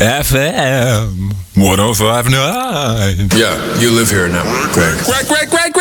FM 105.9. Yeah, you live here now, Greg. Greg.